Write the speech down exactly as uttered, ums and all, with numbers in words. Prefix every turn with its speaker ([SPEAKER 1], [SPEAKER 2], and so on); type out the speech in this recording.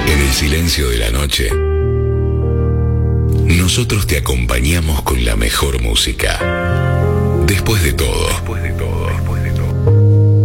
[SPEAKER 1] En el silencio de la noche, nosotros te acompañamos con la mejor música. Después de todo, Después de